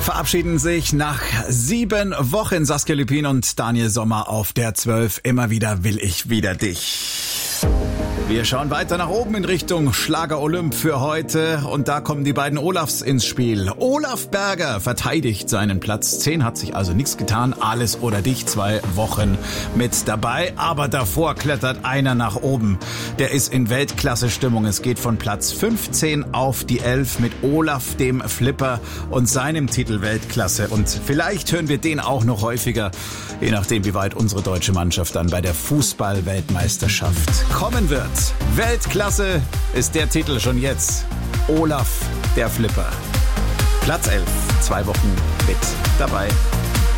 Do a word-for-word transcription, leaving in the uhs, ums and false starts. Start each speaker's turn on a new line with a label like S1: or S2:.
S1: verabschieden sich nach sieben Wochen Saskia Lüpin und Daniel Sommer auf der zwölf. Immer wieder will ich wieder dich. Wir schauen weiter nach oben in Richtung Schlager Olymp für heute und da kommen die beiden Olafs ins Spiel. Olaf Berger verteidigt seinen Platz zehn, hat sich also nichts getan. Alles oder dich, zwei Wochen mit dabei, aber davor klettert einer nach oben. Der ist in Weltklasse-Stimmung. Es geht von Platz fünfzehn auf die elf mit Olaf dem Flipper und seinem Titel Weltklasse. Und vielleicht hören wir den auch noch häufiger, je nachdem wie weit unsere deutsche Mannschaft dann bei der Fußball-Weltmeisterschaft kommen wird. Weltklasse ist der Titel schon jetzt. Olaf der Flipper. Platz elf, zwei Wochen mit dabei.